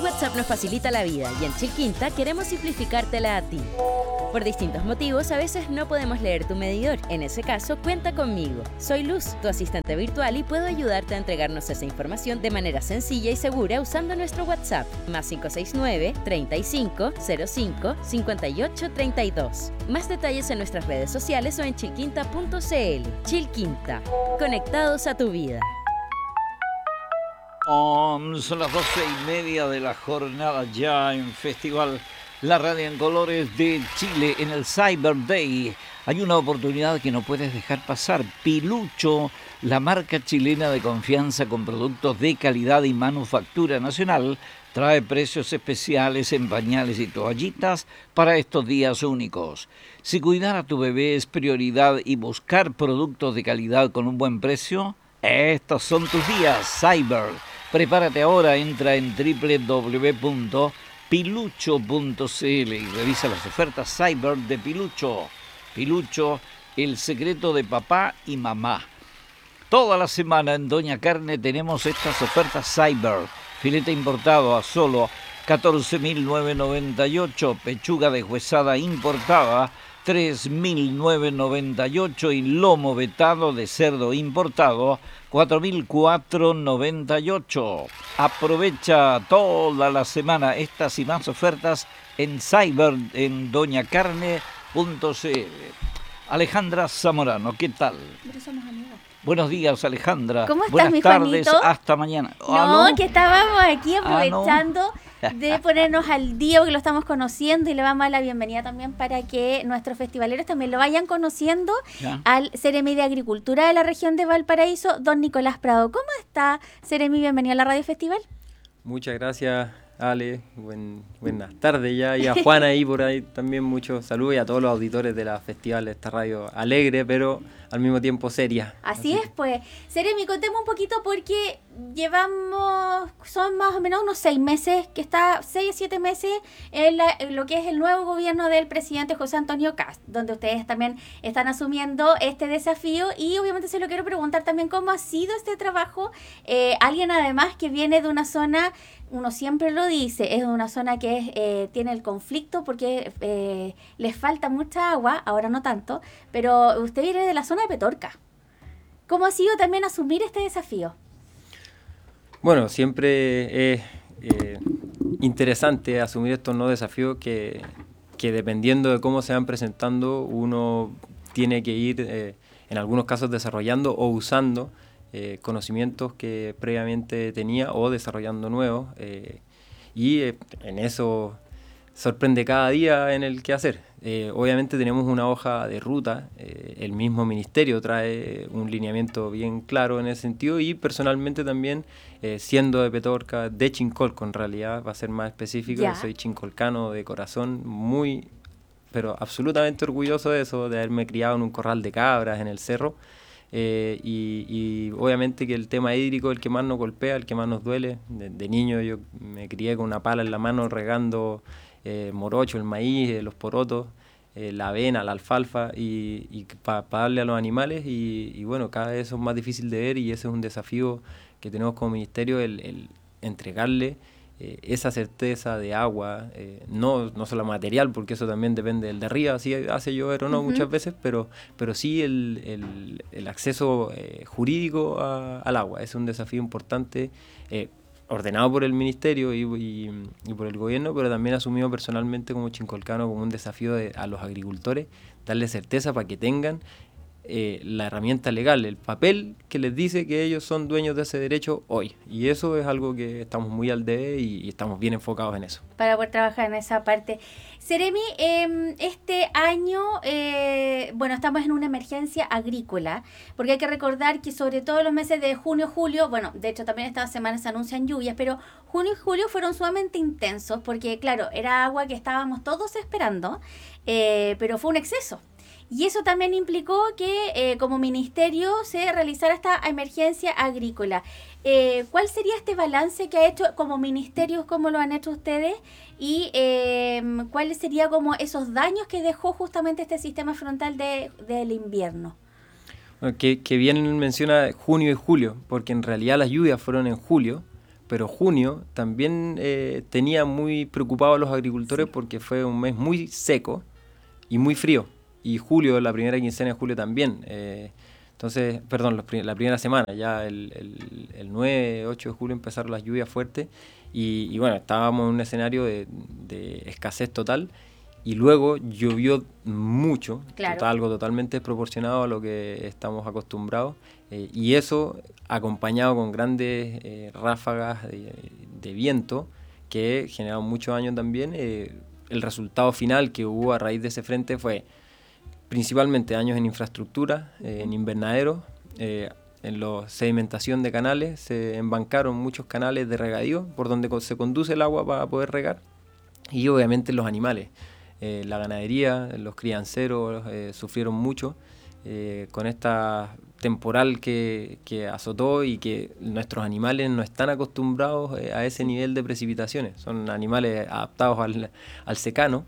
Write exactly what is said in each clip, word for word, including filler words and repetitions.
WhatsApp nos facilita la vida y en Chilquinta queremos simplificártela a ti. Por distintos motivos, a veces no podemos leer tu medidor. En ese caso, cuenta conmigo. Soy Luz, tu asistente virtual, y puedo ayudarte a entregarnos esa información de manera sencilla y segura usando nuestro WhatsApp, más cinco seis nueve, treinta y cinco, cero cinco, cincuenta y ocho, treinta y dos. Más detalles en nuestras redes sociales o en chilquinta punto c l. Chilquinta, conectados a tu vida. Um, son las doce y media de la jornada ya en Festival La Radio en Colores de Chile, en el Cyber Day. Hay una oportunidad que no puedes dejar pasar. Pilucho, la marca chilena de confianza con productos de calidad y manufactura nacional, trae precios especiales en pañales y toallitas para estos días únicos. Si cuidar a tu bebé es prioridad y buscar productos de calidad con un buen precio, estos son tus días. Cyber. Prepárate ahora, entra en doble u doble u doble u punto pilucho punto c l y revisa las ofertas Cyber de Pilucho. Pilucho, el secreto de papá y mamá. Toda la semana en Doña Carne tenemos estas ofertas Cyber. Filete importado a solo catorce mil novecientos noventa y ocho, pechuga deshuesada importada tres mil novecientos noventa y ocho y lomo vetado de cerdo importado cuatro mil cuatrocientos noventa y ocho. Aprovecha toda la semana estas y más ofertas en Cyber en doña carne punto c l. Alejandra Zamorano, ¿qué tal? Pero somos amigas. Buenos días, Alejandra. ¿Cómo estás, Buenas mi tardes, Juanito? hasta mañana. No, ¿Aló? que estábamos aquí aprovechando Ah, ¿no? de ponernos al día porque lo estamos conociendo y le vamos a dar la bienvenida también para que nuestros festivaleros también lo vayan conociendo Ya. al Ceremi de Agricultura de la región de Valparaíso, don Nicolás Prado. ¿Cómo está, Ceremi? Bienvenido a la Radio Festival. Muchas gracias, Ale. Buen, buenas tardes ya. Y a Juan ahí por ahí también muchos saludos y a todos los auditores de la festival de esta radio alegre, pero al mismo tiempo seria. Así, Así es, pues. Ceremi, contemos un poquito porque llevamos, son más o menos unos seis meses, que está, seis, siete meses en, la, en lo que es el nuevo gobierno del presidente José Antonio Kast, donde ustedes también están asumiendo este desafío y obviamente se lo quiero preguntar también cómo ha sido este trabajo. Eh, alguien además que viene de una zona, uno siempre lo dice, es una zona que es, eh, tiene el conflicto porque eh, les falta mucha agua, ahora no tanto, pero usted viene de la zona de Petorca. ¿Cómo ha sido también asumir este desafío? Bueno, siempre es eh, interesante asumir estos nuevos desafíos que, que dependiendo de cómo se van presentando, uno tiene que ir eh, en algunos casos desarrollando o usando eh, conocimientos que previamente tenía o desarrollando nuevos. Eh, y eh, en eso sorprende cada día en el quehacer. Eh, obviamente tenemos una hoja de ruta, eh, el mismo ministerio trae un lineamiento bien claro en ese sentido y personalmente también, eh, siendo de Petorca, de Chincolco en realidad, va a ser más específico, Ya. yo soy chincolcano de corazón, muy, pero absolutamente orgulloso de eso, de haberme criado en un corral de cabras en el cerro. Eh, y, y obviamente que el tema hídrico es el que más nos golpea, el que más nos duele. De, de niño yo me crié con una pala en la mano regando eh, morocho, el maíz, eh, los porotos, eh, la avena, la alfalfa y, y para pa darle a los animales y, y bueno, cada vez eso es más difícil de ver y ese es un desafío que tenemos como ministerio, el, el entregarle eh, esa certeza de agua, eh, no, no solo material, porque eso también depende del de arriba, si hace llover o no. Uh-huh. Muchas veces, pero, pero sí el, el, el acceso eh, jurídico a, al agua. Es un desafío importante, eh, ordenado por el ministerio y, y, y por el gobierno, pero también asumido personalmente como chincolcano como un desafío de, a los agricultores, darle certeza para que tengan Eh, la herramienta legal, el papel que les dice que ellos son dueños de ese derecho hoy. Y eso es algo que estamos muy al debe y, y estamos bien enfocados en eso. Para poder trabajar en esa parte. Ceremi, eh, este año, eh, bueno, estamos en una emergencia agrícola, porque hay que recordar que sobre todo los meses de junio, julio, bueno, de hecho también esta semana se anuncian lluvias, pero junio y julio fueron sumamente intensos, porque claro, era agua que estábamos todos esperando, eh, pero fue un exceso. Y eso también implicó que eh, como ministerio se realizara esta emergencia agrícola. Eh, ¿Cuál sería este balance que ha hecho como ministerio, cómo lo han hecho ustedes? Y eh, ¿cuáles serían como esos daños que dejó justamente este sistema frontal de, del invierno? Bueno, que, que bien menciona junio y julio, porque en realidad las lluvias fueron en julio, pero junio también eh, tenía muy preocupados a los agricultores, sí, porque fue un mes muy seco y muy frío. Y julio, la primera quincena de julio también. Eh, entonces, perdón, los, la primera semana, ya el, el, el nueve, ocho de julio empezaron las lluvias fuertes y, y bueno, estábamos en un escenario de, de escasez total. Y luego llovió mucho, claro, total, algo totalmente desproporcionado a lo que estamos acostumbrados. Eh, y eso, acompañado con grandes eh, ráfagas de, de viento, que generaron mucho daño también. Eh, el resultado final que hubo a raíz de ese frente fue principalmente daños en infraestructura, eh, en invernaderos, eh, en la sedimentación de canales. Se embancaron muchos canales de regadío por donde se conduce el agua para poder regar. Y obviamente los animales. Eh, la ganadería, los crianceros eh, sufrieron mucho eh, con esta temporal que, que azotó y que nuestros animales no están acostumbrados eh, a ese nivel de precipitaciones. Son animales adaptados al, al secano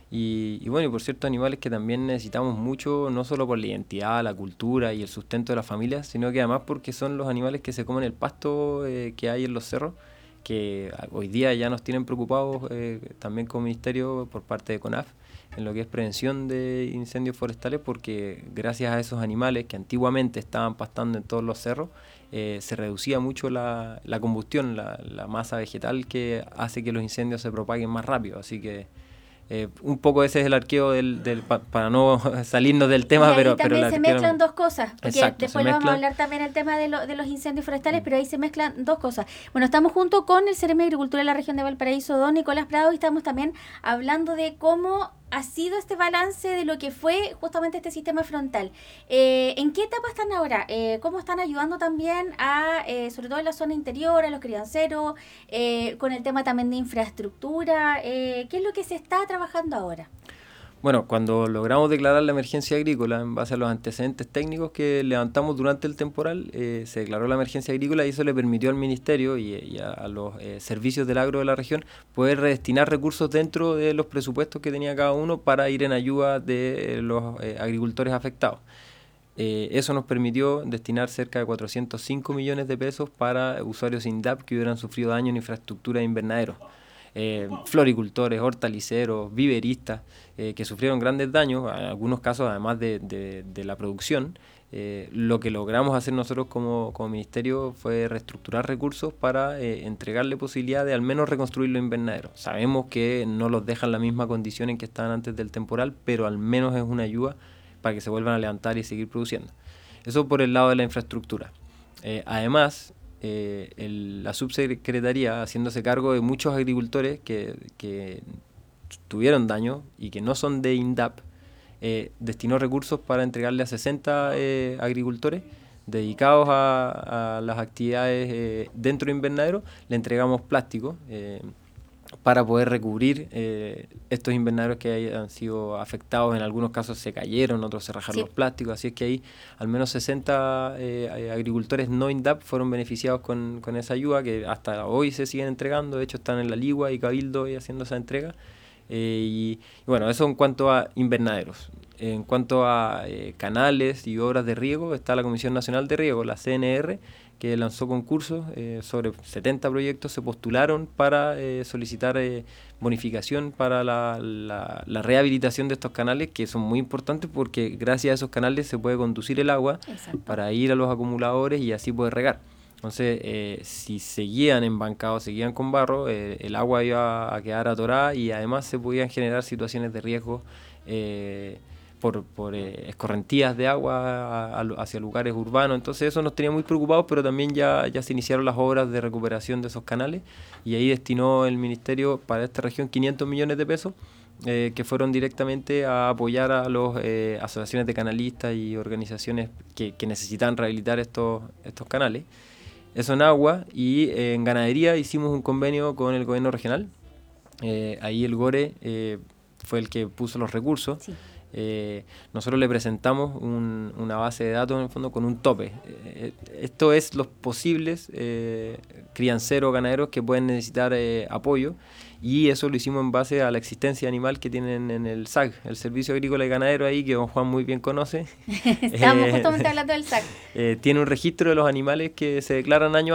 y, y bueno, y por cierto animales que también necesitamos mucho, no solo por la identidad, la cultura y el sustento de la familia, sino que además porque son los animales que se comen el pasto eh, que hay en los cerros, que hoy día ya nos tienen preocupados eh, también como ministerio por parte de CONAF en lo que es prevención de incendios forestales, porque gracias a esos animales que antiguamente estaban pastando en todos los cerros, eh, se reducía mucho la, la combustión, la, la masa vegetal que hace que los incendios se propaguen más rápido. Así que Eh, un poco ese es el arqueo del, del pa, para no salirnos del tema, y ahí pero también pero se arqueo, mezclan dos cosas, porque exacto, después vamos a hablar también el tema de, lo, de los incendios forestales, mm. pero ahí se mezclan dos cosas. Bueno, estamos junto con el Ceremi de Agricultura de la región de Valparaíso, don Nicolás Prado, y estamos también hablando de cómo ha sido este balance de lo que fue justamente este sistema frontal. Eh, ¿En qué etapa están ahora? Eh, ¿Cómo están ayudando también a, eh, sobre todo en la zona interior, a los crianceros, eh, con el tema también de infraestructura? Eh, ¿Qué es lo que se está trabajando ahora? Bueno, cuando logramos declarar la emergencia agrícola en base a los antecedentes técnicos que levantamos durante el temporal, eh, se declaró la emergencia agrícola y eso le permitió al Ministerio y, y a, a los eh, servicios del agro de la región poder redestinar recursos dentro de los presupuestos que tenía cada uno para ir en ayuda de eh, los eh, agricultores afectados. Eh, eso nos permitió destinar cerca de cuatrocientos cinco millones de pesos para usuarios I N D A P que hubieran sufrido daño en infraestructura de invernaderos. Eh, floricultores, hortaliceros, viveristas, eh, que sufrieron grandes daños, en algunos casos además de, de, de la producción. Eh, lo que logramos hacer nosotros como, como ministerio fue reestructurar recursos para eh, entregarle posibilidad de al menos reconstruir los invernaderos. Sabemos que no los dejan en la misma condición en que estaban antes del temporal, pero al menos es una ayuda para que se vuelvan a levantar y seguir produciendo. Eso por el lado de la infraestructura. Eh, además, Eh, el, la subsecretaría, haciéndose cargo de muchos agricultores que, que tuvieron daño y que no son de I N D A P, eh, destinó recursos para entregarle a sesenta eh, agricultores dedicados a, a las actividades eh, dentro de invernadero. Le entregamos plástico eh, para poder recubrir eh, estos invernaderos que hayan sido afectados. En algunos casos se cayeron, otros se rajaron sí. los plásticos, así es que ahí al menos sesenta eh, agricultores no I N D A P fueron beneficiados con, con esa ayuda, que hasta hoy se siguen entregando. De hecho están en la Ligua y Cabildo y haciendo esa entrega. Eh, y, y bueno, eso en cuanto a invernaderos. En cuanto a eh, canales y obras de riego, está la Comisión Nacional de Riego, la C N R, que lanzó concursos, eh, sobre setenta proyectos se postularon para eh, solicitar eh, bonificación para la, la, la rehabilitación de estos canales, que son muy importantes porque gracias a esos canales se puede conducir el agua Exacto. para ir a los acumuladores y así poder regar. Entonces, eh, si seguían embancados, seguían con barro, eh, el agua iba a quedar atorada y además se podían generar situaciones de riesgo eh, por, por eh, escorrentías de agua a, a, hacia lugares urbanos. Entonces eso nos tenía muy preocupados, pero también ya, ya se iniciaron las obras de recuperación de esos canales y ahí destinó el Ministerio para esta región quinientos millones de pesos eh, que fueron directamente a apoyar a las eh, asociaciones de canalistas y organizaciones que, que necesitan rehabilitar estos, estos canales. Eso en agua. Y eh, en ganadería hicimos un convenio con el gobierno regional. Eh, ahí el GORE eh, fue el que puso los recursos. Sí. Eh, nosotros le presentamos un, una base de datos en el fondo con un tope. Eh, esto es los posibles eh, crianceros ganaderos que pueden necesitar eh, apoyo, y eso lo hicimos en base a la existencia animal que tienen en el S A G, el Servicio Agrícola y Ganadero, ahí que don Juan muy bien conoce. Estamos eh, justamente hablando del S A G. Eh, tiene un registro de los animales que se declaran año a año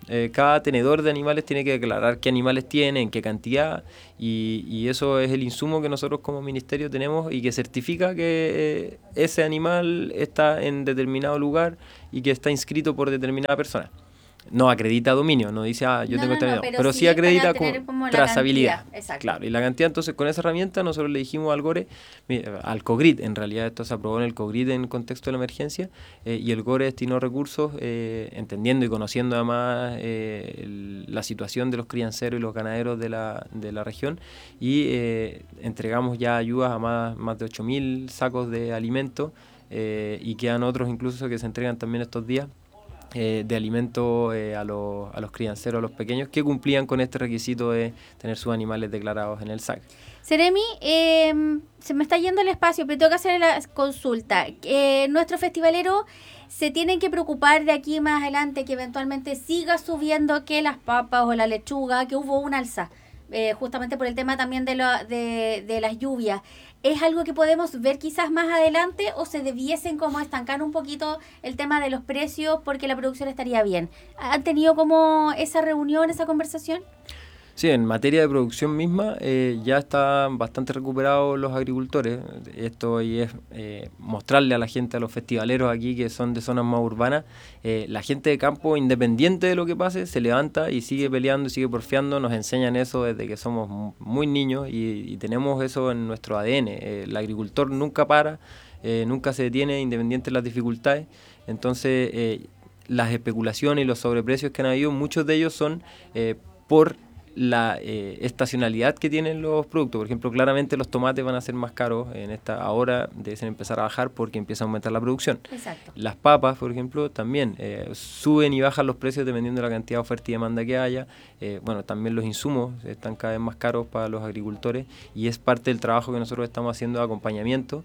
Eh, cada tenedor de animales tiene que declarar qué animales tiene, en qué cantidad, y, y eso es el insumo que nosotros como ministerio tenemos y que certifica que eh, ese animal está en determinado lugar y que está inscrito por determinada persona. No acredita dominio, no dice, ah, yo No, tengo no, este no, animal, pero pero sí sí es acredita para tener con como la trazabilidad. cantidad, exacto. Claro, y la cantidad, entonces con esa herramienta nosotros le dijimos al GORE, mira, al COGRID, en realidad esto se aprobó en el COGRID en contexto de la emergencia, eh, y el GORE destinó recursos, eh, entendiendo y conociendo además eh, el, la situación de los crianceros y los ganaderos de la, de la región, y eh, entregamos ya ayudas a más, más de ocho mil sacos de alimentos, eh, y quedan otros incluso que se entregan también estos días, Eh, de alimento eh, a, los, a los crianceros, a los pequeños, que cumplían con este requisito de tener sus animales declarados en el S A C. Seremi, eh, se me está yendo el espacio, pero tengo que hacer la consulta. Eh, nuestro festivalero se tiene que preocupar de aquí más adelante que eventualmente siga subiendo que las papas o la lechuga, que hubo un alza, eh, justamente por el tema también de, lo, de, de las lluvias. ¿Es algo que podemos ver quizás más adelante o se debiesen como estancar un poquito el tema de los precios porque la producción estaría bien? ¿Han tenido como esa reunión, esa conversación? Sí, en materia de producción misma eh, ya están bastante recuperados los agricultores. Esto y es eh, mostrarle a la gente, a los festivaleros aquí que son de zonas más urbanas, eh, la gente de campo, independiente de lo que pase, se levanta y sigue peleando y sigue porfiando. Nos enseñan eso desde que somos muy niños y, y tenemos eso en nuestro A D N. Eh, el agricultor nunca para, eh, nunca se detiene, independiente de las dificultades. Entonces, eh, las especulaciones y los sobreprecios que han habido, muchos de ellos son eh, por la eh, estacionalidad que tienen los productos. Por ejemplo, claramente los tomates van a ser más caros en esta ahora, deben empezar a bajar porque empieza a aumentar la producción. Exacto. Las papas, por ejemplo, también eh, suben y bajan los precios dependiendo de la cantidad de oferta y demanda que haya. Eh, bueno, también los insumos están cada vez más caros para los agricultores y es parte del trabajo que nosotros estamos haciendo de acompañamiento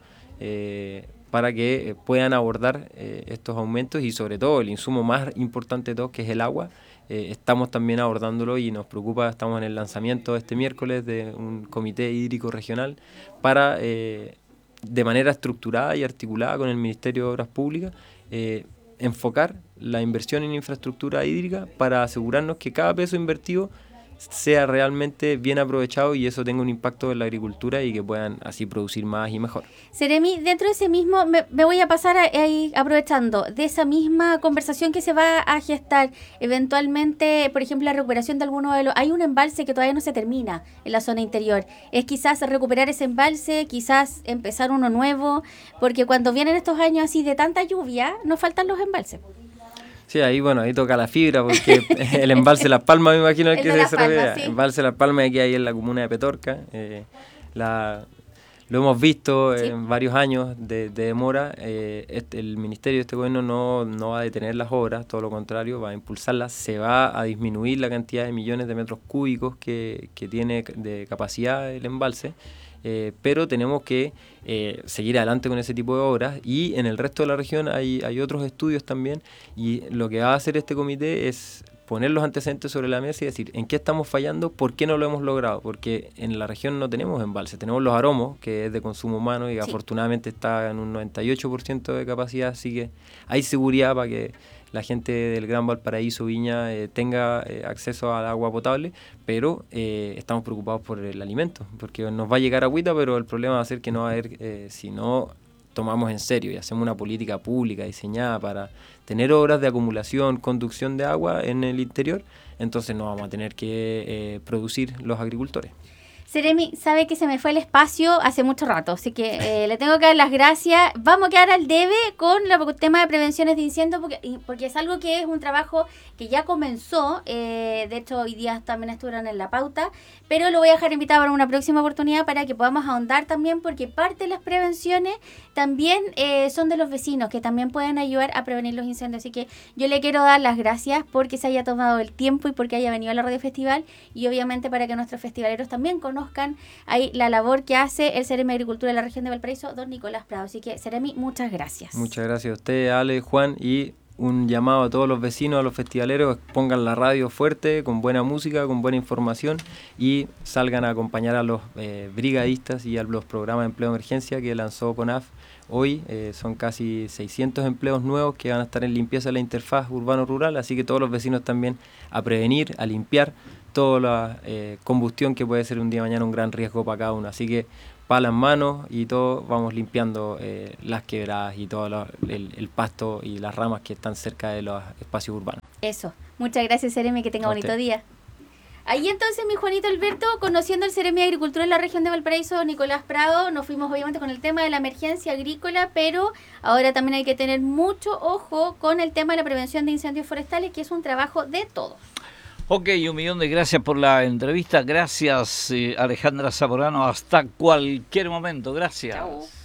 eh, para que eh, puedan abordar eh, estos aumentos y sobre todo el insumo más importante de todos, que es el agua. Eh, estamos también abordándolo y nos preocupa, estamos en el lanzamiento este miércoles de un comité hídrico regional para, eh, de manera estructurada y articulada con el Ministerio de Obras Públicas, eh, enfocar la inversión en infraestructura hídrica para asegurarnos que cada peso invertido sea realmente bien aprovechado y eso tenga un impacto en la agricultura y que puedan así producir más y mejor. Seremi, dentro de ese mismo, me, me voy a pasar ahí aprovechando, de esa misma conversación que se va a gestar, eventualmente, por ejemplo, la recuperación de algunos de los... Hay un embalse que todavía no se termina en la zona interior. Es quizás recuperar ese embalse, quizás empezar uno nuevo, porque cuando vienen estos años así de tanta lluvia, nos faltan los embalses. Sí, ahí bueno, ahí toca la fibra porque el embalse Las Palmas me imagino el el que de se Las Palmas, refiere. sí. Embalse Las Palmas aquí ahí en la comuna de Petorca. Eh, la, lo hemos visto Sí. en varios años de, de demora. Eh, este, el ministerio de este gobierno no, no va a detener las obras, todo lo contrario, va a impulsarlas. Se va a disminuir la cantidad de millones de metros cúbicos que, que tiene de capacidad el embalse. Eh, pero tenemos que eh, seguir adelante con ese tipo de obras y en el resto de la región hay, hay otros estudios también y lo que va a hacer este comité es poner los antecedentes sobre la mesa y decir en qué estamos fallando, por qué no lo hemos logrado, porque en la región no tenemos embalse, tenemos los aromos, que es de consumo humano y Sí. afortunadamente está en un noventa y ocho por ciento de capacidad, así que hay seguridad para que la gente del Gran Valparaíso, Viña, eh, tenga eh, acceso al agua potable, pero eh, estamos preocupados por el alimento, porque nos va a llegar agüita, pero el problema va a ser que no va a haber, eh, si no tomamos en serio y hacemos una política pública diseñada para tener obras de acumulación, conducción de agua en el interior, entonces no vamos a tener que eh, producir los agricultores. Seremi, sabe que se me fue el espacio hace mucho rato, así que eh, le tengo que dar las gracias. Vamos a quedar al debe con el tema de prevenciones de incendios, porque, porque es algo que es un trabajo que ya comenzó, eh, de hecho hoy día también estuvieron en la pauta, pero lo voy a dejar invitado para una próxima oportunidad para que podamos ahondar también, porque parte de las prevenciones también eh, son de los vecinos, que también pueden ayudar a prevenir los incendios. Así que yo le quiero dar las gracias porque se haya tomado el tiempo y porque haya venido a la Radio Festival y obviamente para que nuestros festivaleros también conozcan ahí la labor que hace el Ceremi de Agricultura de la región de Valparaíso, don Nicolás Prado. Así que, Ceremi, muchas gracias. Muchas gracias a usted, Ale, Juan, y un llamado a todos los vecinos, a los festivaleros, pongan la radio fuerte, con buena música, con buena información y salgan a acompañar a los eh, brigadistas y a los programas de empleo de emergencia que lanzó CONAF hoy. Eh, son casi seiscientos empleos nuevos que van a estar en limpieza de la interfaz urbano-rural, así que todos los vecinos también a prevenir, a limpiar toda la eh, combustión que puede ser un día de mañana un gran riesgo para cada uno. Así que pala en mano y todo, vamos limpiando eh, las quebradas y todo lo, el, el pasto y las ramas que están cerca de los espacios urbanos. Eso. Muchas gracias, Seremi, que tenga A bonito usted. día. Ahí entonces, mi Juanito Alberto, conociendo el Seremi de Agricultura en la región de Valparaíso, Nicolás Prado, nos fuimos obviamente con el tema de la emergencia agrícola, pero ahora también hay que tener mucho ojo con el tema de la prevención de incendios forestales, que es un trabajo de todos. Ok, un millón de gracias por la entrevista. Gracias, eh, Alejandra Zamorano. Hasta cualquier momento. Gracias. Chao.